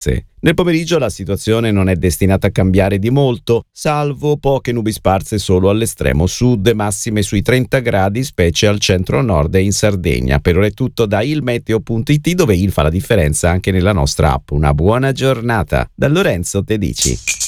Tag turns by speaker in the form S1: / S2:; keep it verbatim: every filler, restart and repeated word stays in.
S1: Nel pomeriggio la situazione non è destinata a cambiare di molto, salvo poche nubi sparse solo all'estremo sud, massime sui trenta gradi, specie al centro-nord e in Sardegna. Per ora è tutto da ilmeteo punto it, dove il fa la differenza anche nella nostra app. Una buona giornata. Da Lorenzo Tedici.